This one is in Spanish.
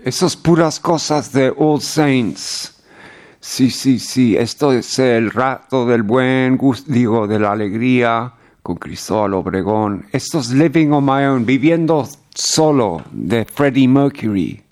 Esas puras cosas de All Saints. Sí. Esto es el rato del buen gusto, digo, de la alegría con Cristóbal Obregón. Esto es Living on My Own, viviendo solo, de Freddie Mercury.